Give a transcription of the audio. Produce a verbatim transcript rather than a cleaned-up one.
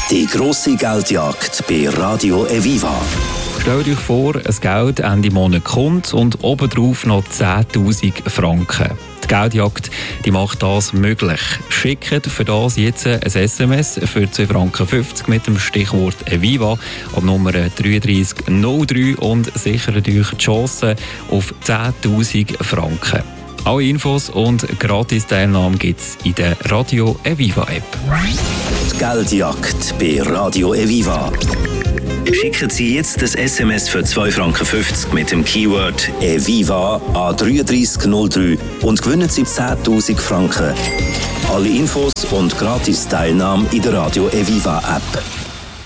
Die grosse Geldjagd bei Radio Eviva. Stellt euch vor, ein Geld Ende Monat kommt und obendrauf noch zehntausend Franken. Die Geldjagd die macht das möglich. Schickt für das jetzt ein S M S für zwei Franken fünfzig mit dem Stichwort Eviva an Nummer drei drei null drei und sichert euch die Chance auf zehntausend Franken. Alle Infos und Gratis-Teilnahme gibt es in der Radio Eviva App. Die Geldjagd bei Radio Eviva. Schicken Sie jetzt das S M S für zwei Franken fünfzig mit dem Keyword Eviva an drei drei null drei und gewinnen Sie zehntausend Franken. Alle Infos und Gratis-Teilnahme in der Radio Eviva App.